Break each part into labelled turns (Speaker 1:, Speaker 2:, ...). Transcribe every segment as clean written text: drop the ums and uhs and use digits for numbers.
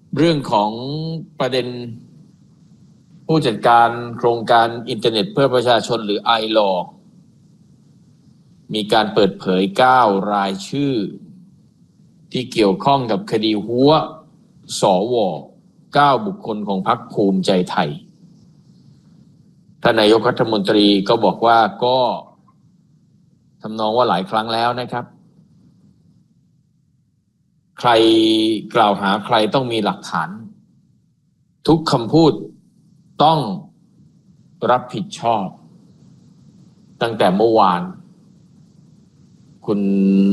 Speaker 1: เรื่องของประเด็นผู้จัดการโครงการอินเทอร์เน็ตเพื่อประชาชนหรือ iLaw มีการเปิดเผย9รายชื่อที่เกี่ยวข้องกับคดีหัวสว9บุคคลของพรรคภูมิใจไทยท่านนายกรัฐมนตรีก็บอกว่าก็ทำนองว่าหลายครั้งแล้วนะครับใครกล่าวหาใครต้องมีหลักฐานทุกคำพูดต้องรับผิดชอบตั้งแต่เมื่อวานคุณ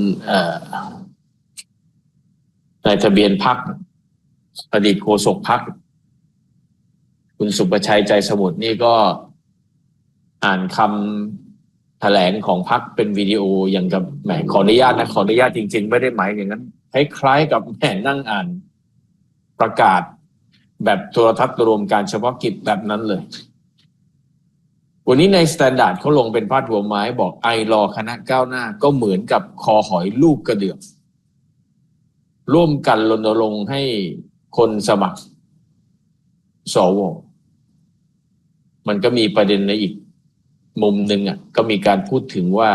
Speaker 1: นายทะเบียนพรรคอดีตโฆษกพรรคคุณสุประชัยใจสมุทรนี่ก็อ่านคำแถลงของพรรคเป็นวิดีโออย่างกับแหมขออนุญาตนะขออนุญาตจริงๆไม่ได้หมายอย่างนั้นคล้ายๆกับแหมนั่งอ่านประกาศแบบโทรทัศน์รวมการเฉพาะกิจแบบนั้นเลยวันนี้ในสแตนดาร์ดเขาลงเป็นพาดหัวไม้บอกiLawคณะก้าวหน้าก็เหมือนกับคอหอยลูกกระเดือกร่วมกันรณรงค์ให้คนสมัครสวมันก็มีประเด็นในอีกมุมหนึ่งก็มีการพูดถึงว่า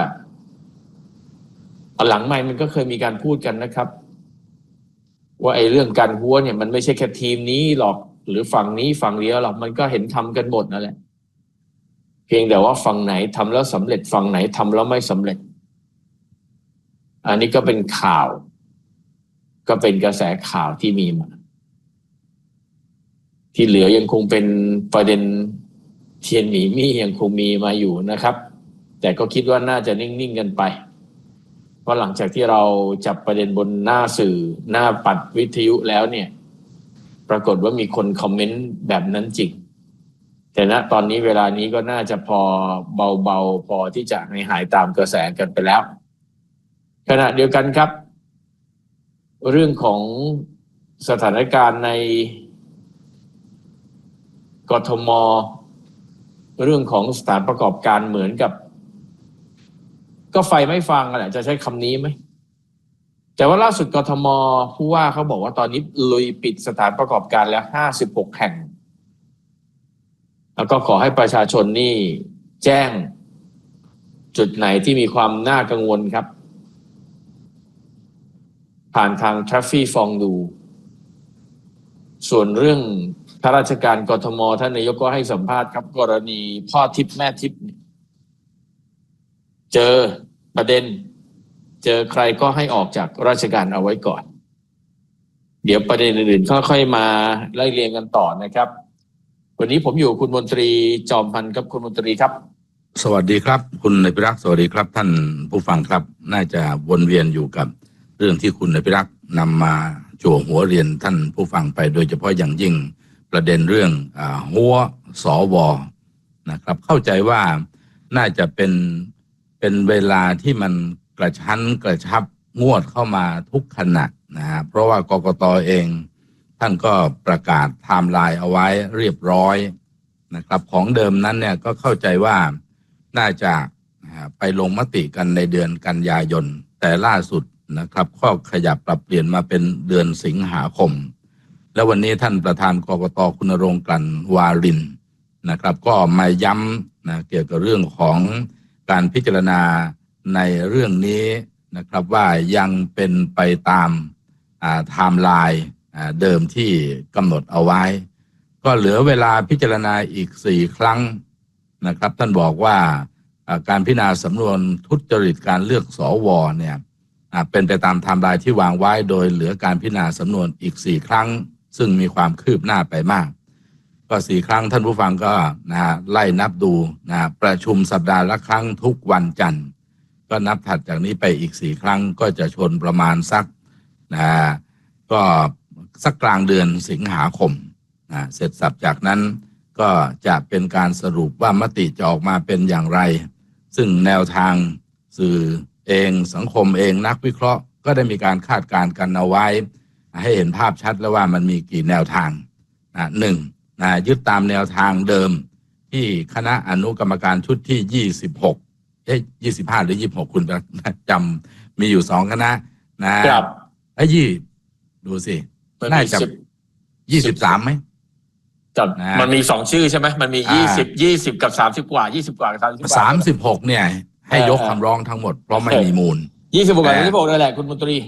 Speaker 1: หลังไมค์มันก็เคยมีการพูดกันนะครับว่าไอ้เรื่องการหัวเนี่ยมันไม่ใช่แค่ทีมนี้หรอกหรือฝั่งนี้ฝั่งเดียวหรอกมันก็เห็นทำกันหมดนั่นแหละเพียงแต่ว่าฝั่งไหนทำแล้วสำเร็จฝั่งไหนทำแล้วไม่สำเร็จอันนี้ก็เป็นข่าวก็เป็นกระแสข่าวที่มีมาที่เหลือยังคงเป็นประเด็นเทียนหนีมี่ยังคงมีมาอยู่นะครับแต่ก็คิดว่าน่าจะนิ่งๆกันไปเพราะหลังจากที่เราจับประเด็นบนหน้าสื่อหน้าปัดวิทยุแล้วเนี่ยปรากฏว่ามีคนคอมเมนต์แบบนั้นจริงแต่ณตอนนี้เวลานี้ก็น่าจะพอเบาๆพอที่จะหายตามกระแสกันไปแล้วขณะเดียวกันครับเรื่องของสถานการณ์ในกทม.เรื่องของสถานประกอบการเหมือนกับก็ไฟไม่ฟังแหละจะใช้คำนี้ไหมแต่ว่าล่าสุดกทม.ผู้ว่าเขาบอกว่าตอนนี้ลุยปิดสถานประกอบการแล้ว56แห่งแล้วก็ขอให้ประชาชนนี่แจ้งจุดไหนที่มีความน่ากังวลครับผ่านทางTraffic Fongดูส่วนเรื่องข้าราชการกทม.ท่านนายกก็ให้สัมภาษณ์ครับกรณีพ่อทิพย์แม่ทิพย์เจอประเด็นเจอใครก็ให้ออกจากราชการเอาไว้ก่อนเดี๋ยวประเด็นอื่นๆค่อยๆมาไล่เรียงกันต่อนะครับวันนี้ผมอยู่คุณมนตรีจอมพันธ์ครับคุณมนตรีครับ
Speaker 2: สวัสดีครับคุณนายพิรักษ์สวัสดีครับท่านผู้ฟังครับน่าจะวนเวียนอยู่กับเรื่องที่คุณนายพิรักษ์นำมาจั่วหัวเรียนท่านผู้ฟังไปโดยเฉพาะอย่างยิ่งประเด็นเรื่องหัวสวนะครับเข้าใจว่าน่าจะเป็นเวลาที่มันกระชั้นกระชับงวดเข้ามาทุกขณะนะฮะเพราะว่ากกต.เองท่านก็ประกาศไทม์ไลน์เอาไว้เรียบร้อยนะครับของเดิมนั้นเนี่ยก็เข้าใจว่าน่าจะไปลงมติกันในเดือนกันยายนแต่ล่าสุดนะครับข้อขยับปรับเปลี่ยนมาเป็นเดือนสิงหาคมแล้ววันนี้ท่านประธานกกต.คุณณรงค์ กลั่นวารินนะครับก็มาย้ำนะเกี่ยวกับเรื่องของการพิจารณาในเรื่องนี้นะครับว่ายังเป็นไปตามไทม์ไลน์เดิมที่กำหนดเอาไว้ก็เหลือเวลาพิจารณาอีก4ครั้งนะครับท่านบอกว่าการพิจารณาสำนวนทุจริตการเลือกสวเนี่ยเป็นไปตามไทม์ไลน์ที่วางไว้โดยเหลือการพิจารณาสำนวนอีก4ครั้งซึ่งมีความคืบหน้าไปมากก็4ครั้งท่านผู้ฟังก็ไล่นับดูประชุมสัปดาห์ละครั้งทุกวันจันทร์ก็นับถัดจากนี้ไปอีก4ครั้งก็จะชนประมาณสักก็สักกลางเดือนสิงหาคมเสร็จสับจากนั้นก็จะเป็นการสรุปว่ามติจะออกมาเป็นอย่างไรซึ่งแนวทางสื่อเองสังคมเองนักวิเคราะห์ก็ได้มีการคาดการณ์กันเอาไว้ให้เห็นภาพชัดแล้วว่ามันมีกี่แนวทางหนึ่งยึดตามแนวทางเดิมที่คณะอนุกรรมการชุดที่26 25หรือ26คุณจำมีอยู่2คณะนะครับดูสิน่าจะ 23ไหม
Speaker 1: จับมันมี2ชื่อใช่ไหมมันมี20กับ30กว่า20กว่ากับ30กว่า
Speaker 2: 36เนี่ยให้ยกคำร้องทั้งหมดเพราะไม่มีมูล
Speaker 1: 26กับ36นั่นแหละคุณมนตรี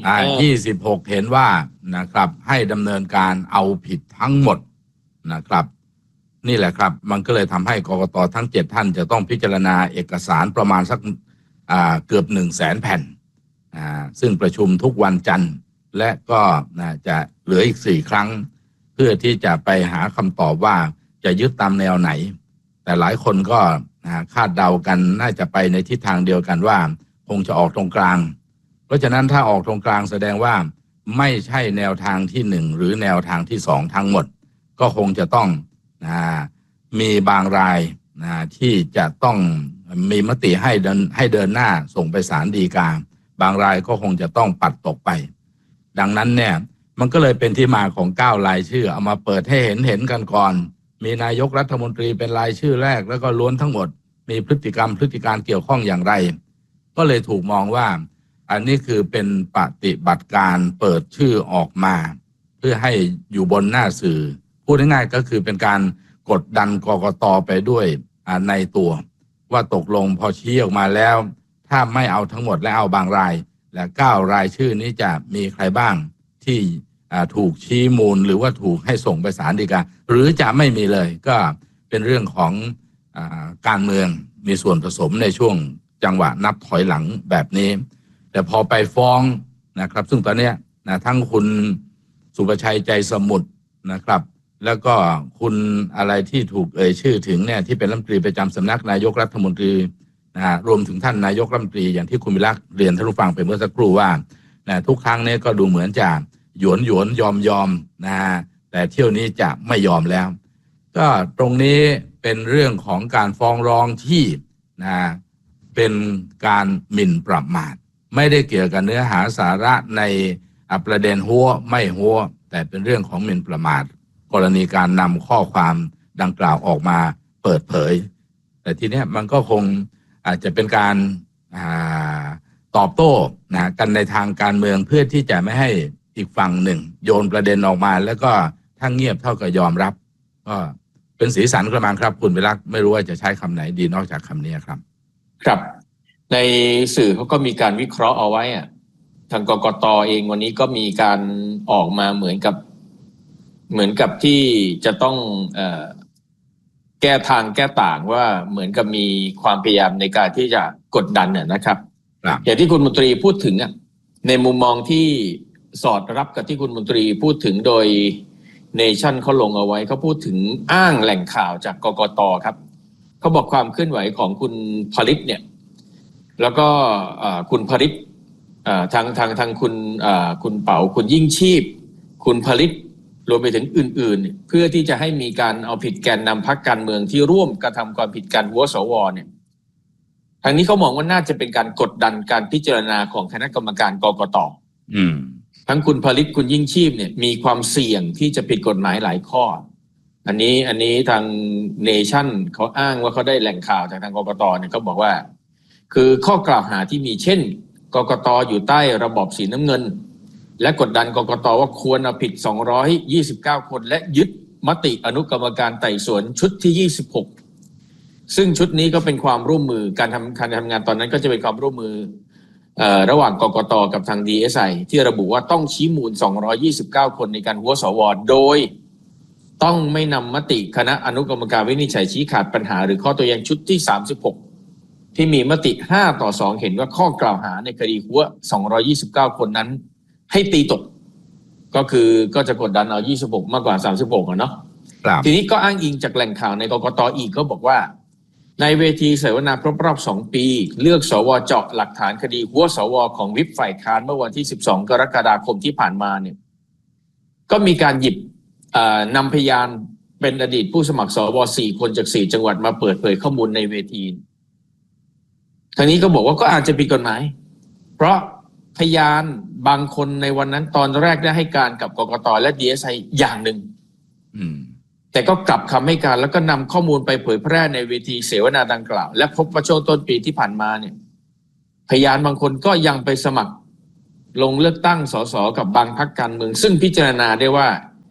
Speaker 2: 26เห็นว่านะครับให้ดำเนินการเอาผิดทั้งหมดนะครับนี่แหละครับมันก็เลยทำให้กกตทั้ง7ท่านจะต้องพิจารณาเอกสารประมาณสักเกือบ100,000 แผ่นซึ่งประชุมทุกวันจันทร์และก็จะเหลืออีก4 ครั้งเพื่อที่จะไปหาคำตอบว่าจะยึดตามแนวไหนแต่หลายคนก็คาดเดากันน่าจะไปในทิศทางเดียวกันว่าคงจะออกตรงกลางเพราะฉะนั้นถ้าออกตรงกลางแสดงว่าไม่ใช่แนวทางที่1หรือแนวทางที่2ทั้งหมดก็คงจะต้องมีบางรายที่จะต้องมีมติให้เดินหน้าส่งไปศาลฎีกาบางรายก็คงจะต้องปัดตกไปดังนั้นเนี่ยมันก็เลยเป็นที่มาของ9 รายชื่อเอามาเปิดให้เห็นกันก่อนมีนายกรัฐมนตรีเป็นรายชื่อแรกแล้วก็ล้วนทั้งหมดมีพฤติการเกี่ยวข้องอย่างไรก็เลยถูกมองว่าอันนี้คือเป็นปฏิบัติการเปิดชื่อออกมาเพื่อให้อยู่บนหน้าสื่อพูดง่ายๆก็คือเป็นการกดดันกกตไปด้วยในตัวว่าตกลงพอชี้ออกมาแล้วถ้าไม่เอาทั้งหมดและเอาบางรายและ9 รายชื่อนี้จะมีใครบ้างที่ถูกชี้มูลหรือว่าถูกให้ส่งไปศาลฎีกาหรือจะไม่มีเลยก็เป็นเรื่องของการเมืองมีส่วนผสมในช่วงจังหวะนับถอยหลังแบบนี้แต่พอไปฟ้องนะครับซึ่งตอนนี้ทั้งคุณสุประชัยใจสมุทรนะครับแล้วก็คุณอะไรที่ถูกชื่อถึงเนี่ยที่เป็นรัฐมนตรีประจำสำนักนายกรัฐมนตรีรวมถึงท่านนายกรัฐมนตรีอย่างที่คุณวิรักษ์เรียนท่านผู้ฟังไปเมื่อสักครู่ว่าทุกครั้งนี้ก็ดูเหมือนจะหยวนยอมแต่เที่ยวนี้จะไม่ยอมแล้วก็ตรงนี้เป็นเรื่องของการฟ้องร้องที่เป็นการหมิ่นประมาทไม่ได้เกี่ยวกับเนื้อหาสาระในประเด็นหัวไม่หัวแต่เป็นเรื่องของหมิ่นประมาทกรณีการนำข้อความดังกล่าวออกมาเปิดเผยแต่ทีนี้มันก็คงอาจจะเป็นการตอบโต้กันในทางการเมืองเพื่อที่จะไม่ให้อีกฝั่งหนึ่งโยนประเด็นออกมาแล้วก็ถ้าเงียบเท่ากับยอมรับก็เป็นสีสันกระมังครับคุณวิรักษ์ไม่รู้ว่าจะใช้คำไหนดีนอกจากคำนี้ครับ
Speaker 1: ครับในสื่อเขาก็มีการวิเคราะห์เอาไว้ทางกกต.เองวันนี้ก็มีการออกมาเหมือนกับที่จะต้องแก้ทางแก้ต่างว่าเหมือนกับมีความพยายามในการที่จะกดดันนะครับอย่างที่คุณมนตรีพูดถึงในมุมมองที่สอดรับกับที่คุณมนตรีพูดถึงโดยเนชั่นเขาลงเอาไว้เขาพูดถึงอ้างแหล่งข่าวจากกกต.ครับเขาบอกความเคลื่อนไหวของคุณผลิตเนี่ยแล้วก็คุณผลิตทางคุณเป๋าคุณยิ่งชีพคุณผลิตรวมไปถึงอื่นๆเพื่อที่จะให้มีการเอาผิดแกนนำพรรคการเมืองที่ร่วมกระทำความผิดการหัวสวเนี่ยทางนี้เขามองว่าน่าจะเป็นการกดดันการพิจารณาของคณะกรรมการกกต.ทั้งคุณผลิตคุณยิ่งชีพเนี่ยมีความเสี่ยงที่จะผิดกฎหมายหลายข้ออันนี้ทางเนชั่นเขาอ้างว่าเขาได้แหล่งข่าวจากทางกกต.เนี่ยเขาบอกว่าคือข้อกล่าวหาที่มีเช่นกกต.อยู่ใต้ระบอบสีน้ำเงินและกดดันกกต.ว่าควรเอาผิด229คนและยึดมติอนุกรรมการไต่สวนชุดที่26ซึ่งชุดนี้ก็เป็นความร่วมมือการทำงานตอนนั้นก็จะเป็นความร่วมมือระหว่างกกต.กับทาง DSI ที่ระบุว่าต้องชี้มูล229คนในการหัวสว.โดยต้องไม่นำมติคณะอนุกรรมการวินิจฉัยชี้ขาดปัญหาหรือข้อตัวอย่างชุดที่36ที่มีมติ5-2เห็นว่าข้อกล่าวหาในคดีหัว229คนนั้นให้ตีตกก็จะกดดันเอา26มากกว่า36เนาะทีนี้ก็อ้างอิงจากแหล่งข่าวในกกต.อีกก็บอกว่าในเวทีเสวนาครบรอบ2ปีเลือกสว.เจาะหลักฐานคดีหัวสว.ของวิปฝ่ายค้านเมื่อวันที่12กรกฎาคมที่ผ่านมาเนี่ยก็มีการหยิบนำพยานเป็นอดีตผู้สมัครสว4คนจาก4จังหวัดมาเปิดเผยข้อมูลในเวทีทางนี้ก็บอกว่าก็อาจจะผิดกฎหมายเพราะพยานบางคนในวันนั้นตอนแรกได้ให้การกับกกต.และ DSI อย่างหนึ่งแต่ก็กลับคำให้การแล้วก็นำข้อมูลไปเผยแพร่ในเวทีเสวนาดังกล่าวและพบว่าช่วงต้นปีที่ผ่านมาเนี่ยพยานบางคนก็ยังไปสมัครลงเลือกตั้งสสกับบางพรรคการเมืองซึ่งพิจารณาได้ว่า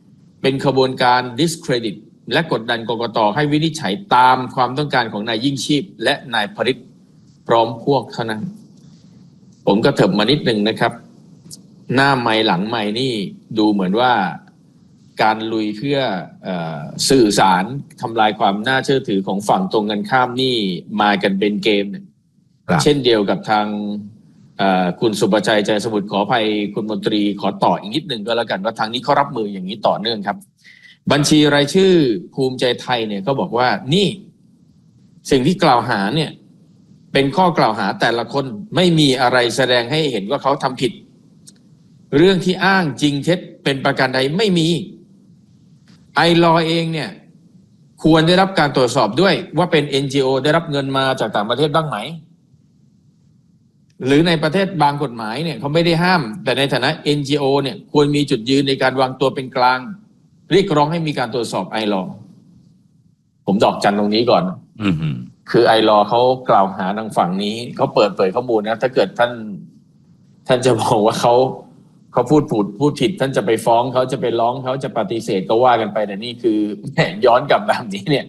Speaker 1: เป็นขบวนการ discredit และกดดันกกต.ให้วินิจฉัยตามความต้องการของนายยิ่งชีพและนายพฤทธิ์พร้อมพวกเท่านั้นผมก็เถิบมานิดนึงนะครับหน้าไมค์หลังไมค์นี่ดูเหมือนว่าการลุยเพื่อสื่อสารทำลายความน่าเชื่อถือของฝั่งตรงกันข้ามนี่มากันเป็นเกมเช่นเดียวกับทางคุณสุประชัยใจสมุทรขออภัยคุณมนตรีขอต่ออีกนิดนึงก็แล้วกันว่าทางนี้เขารับมืออย่างนี้ต่อเนื่องครับบัญชีรายชื่อภูมิใจไทยเนี่ยเขาบอกว่านี่สิ่งที่กล่าวหาเนี่ยเป็นข้อกล่าวหาแต่ละคนไม่มีอะไรแสดงให้เห็นว่าเขาทำผิดเรื่องที่อ้างจริงเท็จเป็นประการใดไม่มีไอลอเองเนี่ยควรได้รับการตรวจสอบด้วยว่าเป็น NGO ได้รับเงินมาจากต่างประเทศบ้างไหมหรือในประเทศบางกฎหมายเนี่ยเขาไม่ได้ห้ามแต่ในฐานะ NGO เนี่ยควรมีจุดยืนในการวางตัวเป็นกลางเรียกร้องให้มีการตรวจสอบไอลอผมดอกจันตรงนี้ก่อนคือไอลอเขากล่าวหาทางฝั่งนี้เขาเปิดเผยข้อมูลนะถ้าเกิดท่านจะบอกว่าเขาพูดผิดท่านจะไปฟ้องเขาจะไปร้องเขาจะปฏิเสธก็ว่ากันไปแต่นี่คือย้อนกลับแบบนี้เนี่ย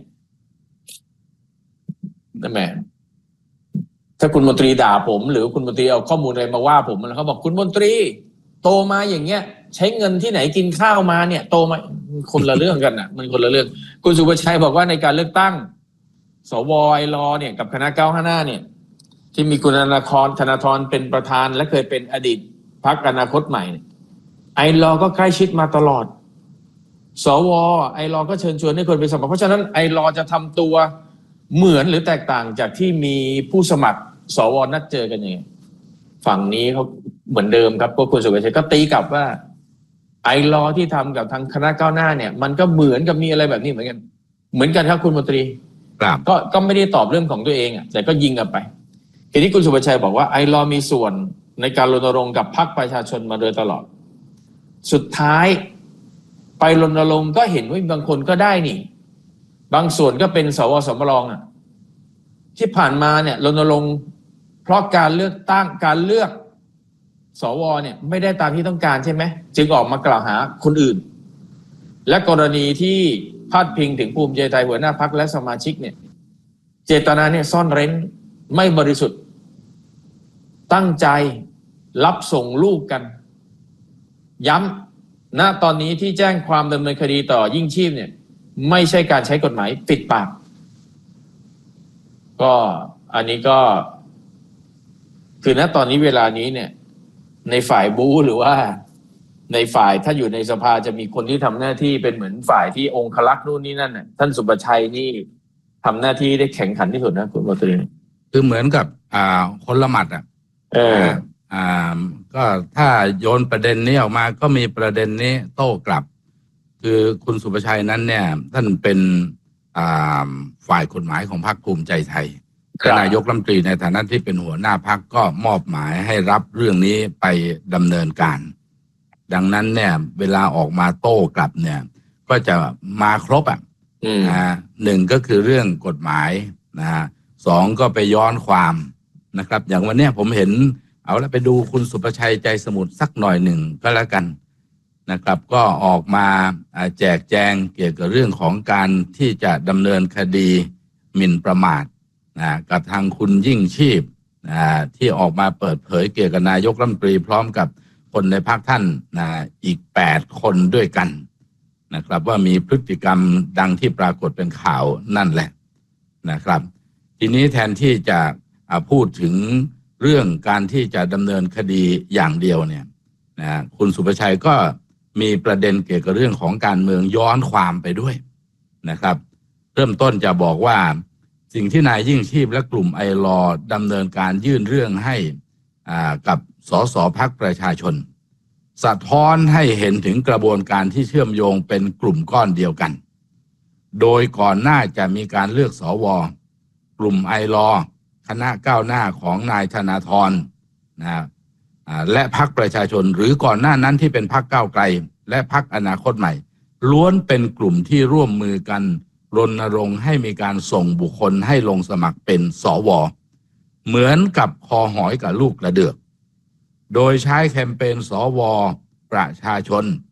Speaker 1: นั่นแหละถ้าคุณมนตรีด่าผมหรือคุณมนตรีเอาข้อมูลอะไรมาว่าผมแล้วเขาบอกคุณมนตรีโตมาอย่างเงี้ยใช้เงินที่ไหนกินข้าวมาเนี่ยโตมาคนละเรื่องกันอ่ะมันคนละเรื่องคุณสุประชัยบอกว่าในการเลือกตั้งสวไอลอเนี่ยกับคณะ955เนี่ยที่มีคุณธนาธรเป็นประธานและเคยเป็นอดีตพรรคอนาคตใหม่ไอลอก็ใกล้ชิดมาตลอดสวไอลอก็เชิญชวนให้คนไปสมัครเพราะฉะนั้นไอลอจะทำตัวเหมือนหรือแตกต่างจากที่มีผู้สมัครสวนัดเจอกันยังไงฝั่งนี้เขาเหมือนเดิมครับพวกคุณสุประชัยก็ตีกลับว่าไอลอที่ทำกับทางคณะก้าวหน้าเนี่ยมันก็เหมือนกับมีอะไรแบบนี้เหมือนกันครับคุณมนตรีก็ไม่ได้ตอบเรื่องของตัวเองแต่ก็ยิงกันไปทีนี้คุณสุประชัยบอกว่าไอลอมีส่วนในการรณรงค์กับพรรคประชาชนมาโดยตลอดสุดท้ายไปรณรงค์ก็เห็นว่าบางคนก็ได้นี่บางส่วนก็เป็นสวสำรองที่ผ่านมาเนี่ยรณรงค์เพราะการเลือกตั้งการเลือกสวเนี่ยไม่ได้ตามที่ต้องการใช่ไหมจึงออกมากล่าวหาคนอื่นและกรณีที่พาดพิงถึงภูมิใจไทยหัวหน้าพรรคและสมาชิกเนี่ยเจตนาเนี่ยซ่อนเร้นไม่บริสุทธิ์ตั้งใจรับส่งลูกกันย้ำณตอนนี้ที่แจ้งความดำเนินคดีต่อยิ่งชีพเนี่ยไม่ใช่การใช้กฎหมายปิดปากก็อันนี้ก็คือณตอนนี้เวลานี้เนี่ยในฝ่ายบู๊หรือว่าในฝ่ายถ้าอยู่ในสภาจะมีคนที่ทำหน้าที่เป็นเหมือนฝ่ายที่องครักษ์นู่นนี่นั่นน่ะท่านสุประชัยนี่ทำหน้าที่ได้แข็งขันที่สุดนะคุณมนตรี
Speaker 2: คือเหมือนกับคนละหมัดก็ถ้าโยนประเด็นนี้ออกมาก็มีประเด็นนี้โต้กลับคือคุณสุประชัยนั้นเนี่ยท่านเป็นฝ่ายกฎหมายของพรรคภูมิใจไทยนายกรัฐมนตรีในฐานะที่เป็นหัวหน้าพรรคก็มอบหมายให้รับเรื่องนี้ไปดำเนินการดังนั้นเนี่ยเวลาออกมาโต้กลับเนี่ยก็จะมาครบหนึ่งก็คือเรื่องกฎหมายสองก็ไปย้อนความนะครับอย่างวันนี้ผมเห็นเอาแล้วไปดูคุณสุประชัยใจสมุทรสักหน่อยหนึ่งก็แล้วกันนะครับก็ออกมาแจกแจงเกี่ยวกับเรื่องของการที่จะดำเนินคดีหมิ่นประมาทกับทางคุณยิ่งชีพที่ออกมาเปิดเผยเกี่ยวกับนายกรัฐมนตรีพร้อมกับคนในพรรคท่านอีก8คนด้วยกันนะครับว่ามีพฤติกรรมดังที่ปรากฏเป็นข่าวนั่นแหละนะครับทีนี้แทนที่จะพูดถึงเรื่องการที่จะดำเนินคดีอย่างเดียวเนี่ยคุณสุประชัยก็มีประเด็นเกี่ยวกับเรื่องของการเมืองย้อนความไปด้วยนะครับเริ่มต้นจะบอกว่าสิ่งที่นายยิ่งชีพและกลุ่มไอลอดำเนินการยื่นเรื่องให้กับสสพรรคประชาชนสะท้อนให้เห็นถึงกระบวนการที่เชื่อมโยงเป็นกลุ่มก้อนเดียวกันโดยก่อนหน้าจะมีการเลือกสวกลุ่มไอลอคณะก้าวหน้าของนายธนาธรและพรรคประชาชนหรือก่อนหน้านั้นที่เป็นพรรคก้าวไกลและพรรคอนาคตใหม่ล้วนเป็นกลุ่มที่ร่วมมือกันรณรงค์ให้มีการส่งบุคคลให้ลงสมัครเป็นสวเหมือนกับคอหอยกับลูกกระเดือกโดยใช้แคมเปญสวประชาชน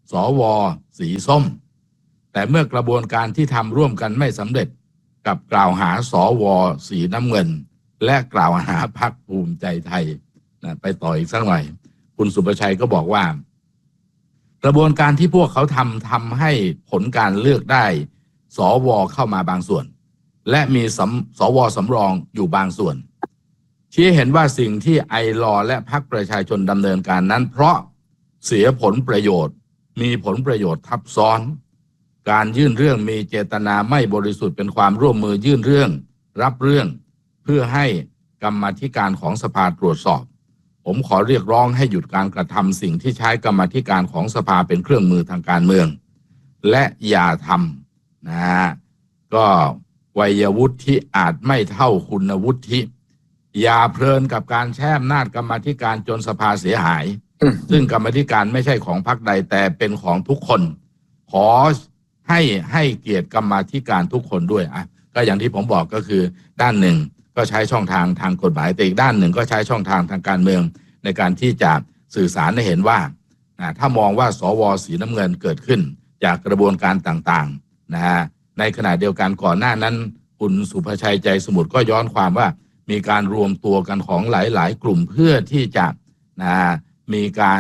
Speaker 2: สวสีส้มแต่เมื่อกระบวนการที่ทำร่วมกันไม่สำเร็จกับกล่าวหาสวสีน้ำเงินและกล่าวหาพรรคภูมิใจไทยไปต่ออีกสักหน่อยคุณสุประชัยก็บอกว่ากระบวนการที่พวกเขาทำให้ผลการเลือกได้สวเข้ามาบางส่วนและมีสวสำรองอยู่บางส่วนชี้เห็นว่าสิ่งที่ไอลอและพรรคประชาชนดำเนินการนั้นเพราะเสียผลประโยชน์มีผลประโยชน์ทับซ้อนการยื่นเรื่องมีเจตนาไม่บริสุทธิ์เป็นความร่วมมือยื่นเรื่องรับเรื่องเพื่อให้กรรมาธิการของสภาตรวจสอบผมขอเรียกร้องให้หยุดการกระทำสิ่งที่ใช้กรรมาธิการของสภาเป็นเครื่องมือทางการเมืองและอย่าทำนะฮะก็วัยวุฒิที่อาจไม่เท่าคุณวุฒิอย่าเพลินกับการแช่อำนาจกรรมาธิการจนสภาเสียหายซึ่งกรรมาธิการไม่ใช่ของพรรคใดแต่เป็นของทุกคนขอให้เกียรติกรรมาธิการทุกคนด้วยก็อย่างที่ผมบอกก็คือด้านหนึ่งก็ใช้ช่องทางทางกฎหมายแต่อีกด้านหนึ่งก็ใช้ช่องทางทางการเมืองในการที่จะสื่อสารให้เห็นว่าถ้ามองว่าสวสีน้ำเงินเกิดขึ้นจากกระบวนการต่างๆนะฮะในขณะเดียวกันก่อนหน้านั้นคุณสุภชัยใจสมุทรก็ย้อนความว่ามีการรวมตัวกันของหลายๆกลุ่มเพื่อที่จะมีการ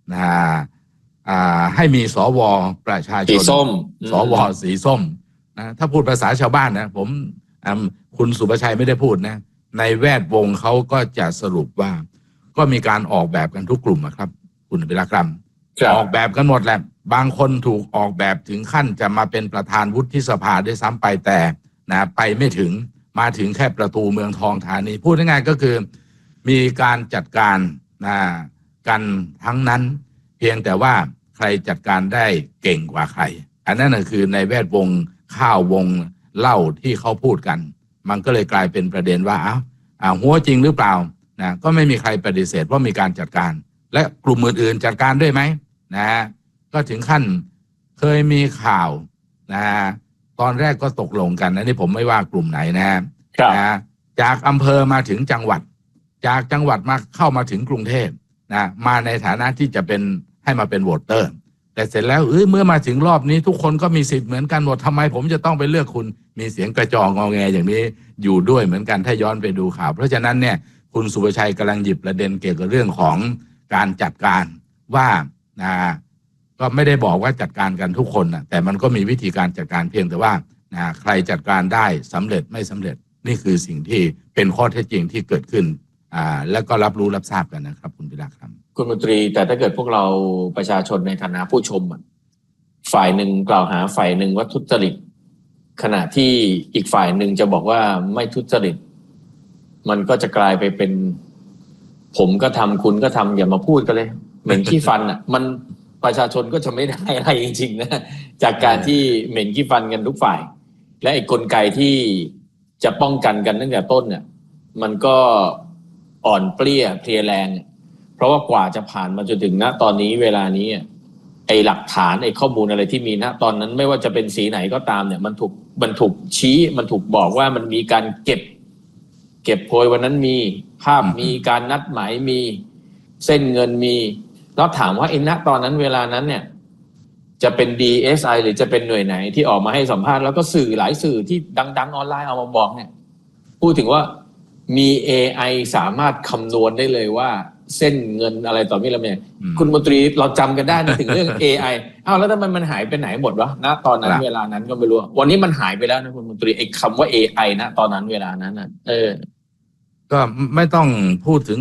Speaker 2: ให้มีสวประชาชนสวสีส้มถ้าพูดภาษาชาวบ้านนะผมคุณสุภชัยไม่ได้พูดนะในแวดวงเขาก็จะสรุปว่าก็มีการออกแบบกันทุกกลุ่มครับคุณวิรกรรมออกแบบกันหมดแหละบางคนถูกออกแบบถึงขั้นจะมาเป็นประธานวุฒิสภาด้วยซ้ำไปแต่ไปไม่ถึงมาถึงแค่ประตูเมืองทองธานีพูดง่ายๆก็คือมีการจัดการกันทั้งนั้นเพียงแต่ว่าใครจัดการได้เก่งกว่าใครอันนั้นคือในแวดวงข้าววงเล่าที่เขาพูดกันมันก็เลยกลายเป็นประเด็นว่าหัวจริงหรือเปล่าก็ไม่มีใครปฏิเสธว่ามีการจัดการและกลุ่มอื่นๆจัดการด้วยไหมก็ถึงขั้นเคยมีข่าวตอนแรกก็ตกลงกันนะนี่ผมไม่ว่ากลุ่มไหนจากอำเภอมาถึงจังหวัดจากจังหวัดมาเข้ามาถึงกรุงเทพมาในฐานะที่จะเป็นให้มาเป็นโหวตเตอร์แต่เสร็จแล้วเมื่อมาถึงรอบนี้ทุกคนก็มีสิทธิ์เหมือนกันหมดทำไมผมจะต้องไปเลือกคุณมีเสียงกระจองงอแงอย่างนี้อยู่ด้วยเหมือนกันถ้าย้อนไปดูข่าวเพราะฉะนั้นเนี่ยคุณสุภชัยกำลังหยิบประเด็นเกี่ยวกับเรื่องของการจัดการว่าก็ไม่ได้บอกว่าจัดการกันทุกคนแต่มันก็มีวิธีการจัดการเพียงแต่ว่าใครจัดการได้สำเร็จไม่สำเร็จนี่คือสิ่งที่เป็นข้อเท็จจริงที่เกิดขึ้นแล้วก็รับรู้รับทราบกันนะครับคุณพิรักษ์ครับ
Speaker 1: คุณมนตรีแต่ถ้าเกิดพวกเราประชาชนในฐานะผู้ชมฝ่ายหนึ่งกล่าวหาฝ่ายหนึ่งว่าทุจริตขณะที่อีกฝ่ายหนึ่งจะบอกว่าไม่ทุจริตมันก็จะกลายไปเป็นผมก็ทำคุณก็ทำอย่ามาพูดกันเลยเหม็นขี้ฟันมันประชาชนก็จะไม่ได้อะไรจริงๆนะจากการที่เหม็นขี้ฟันกันทุกฝ่ายและไอ้กลไกที่จะป้องกันกันตั้งแต่ต้นเนี่ยมันก็อ่อนเปลี้ยเพลียแรงเพราะว่ากว่าจะผ่านมาจนถึงณตอนนี้เวลานี้ไอ้หลักฐานไอ้ข้อมูลอะไรที่มีณตอนนั้นไม่ว่าจะเป็นสีไหนก็ตามเนี่ยมันถูกชี้มันถูกบอกว่ามันมีการเก็บโพยวันนั้นมีภาพมีการนัดหมายมีเส้นเงินมีแล้วถามว่าณตอนนั้นเวลานั้นเนี่ยจะเป็น DSI หรือจะเป็นหน่วยไหนที่ออกมาให้สัมภาษณ์แล้วก็สื่อหลายสื่อที่ดังๆออนไลน์เอามาบอกเนี่ยพูดถึงว่ามี AI สามารถคำนวณได้เลยว่าเส้นเงินอะไรต่อมีอะไรเนี่ยคุณมนตรีเราจำกันได้ถึงเรื่อง AI แล้วทำไมมันหายไปไหนหมดวะณตอนนั้นเวลานั้นก็ไม่รู้วันนี้มันหายไปแล้วนะคุณมนตรีไอ้คำว่า AI ณตอนนั้นเวลานั้น
Speaker 2: ก็ไม่ต้องพูดถึง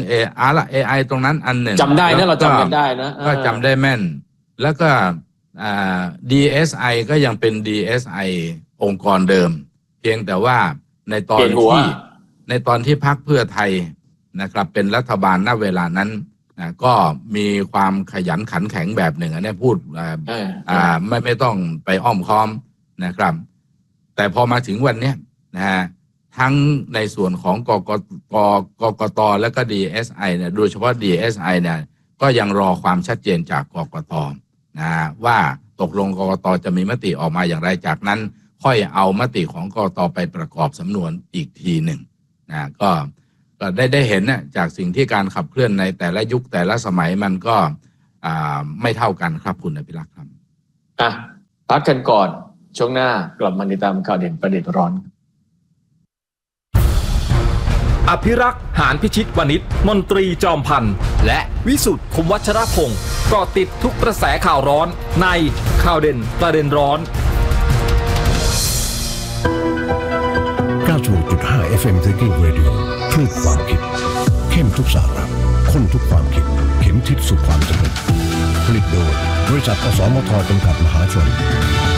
Speaker 2: AI ตรงนั้นอันหนึ่ง
Speaker 1: จำได้นะเราจำกันได้นะ
Speaker 2: ก็จำได้แม่นแล้วก็DSI ก็ยังเป็น DSI องค์กรเดิมเพียงแต่ว่าในตอนที่พรรคเพื่อไทยนะครับเป็นรัฐบาลณเวลานั้นก็มีความขยันขันแข็งแบบหนึ่งอันนี้พูดไม่ต้องไปอ้อมค้อมนะครับแต่พอมาถึงวันนี้ทั้งในส่วนของกกตและก็ DSI เนี่ยโดยเฉพาะ DSI เนี่ยก็ยังรอความชัดเจนจากกกตว่าตกลงกกตจะมีมติออกมาอย่างไรจากนั้นค่อยเอามติของกกตไปประกอบสำนวนอีกทีหนึ่งก็ได้เห็นจากสิ่งที่การขับเคลื่อนในแต่ละยุคแต่ละสมัยมันก็ไม่เท่ากันครับคุณอภิรักษ์ครับ
Speaker 1: พักกันก่อนช่วงหน้ากลับมาติดตามข่าวเด่นประเด็นร้อน
Speaker 3: อภิรักษ์หานพิชิตวณิชมนตรีจอมพันธ์และวิสุทธ์คุมวัชรพงศ์เกาะติดทุกกระแสข่าวร้อนในข่าวเด่นประเด็นร้อน
Speaker 4: 96.5 FM Thinking Radio คลื่นความคิดเข้มทุกสาระข้นทุกความคิดเข็มทิศสู่ความสำเร็จผลิตโดยบริษัทอสมทจำกัดมหาชน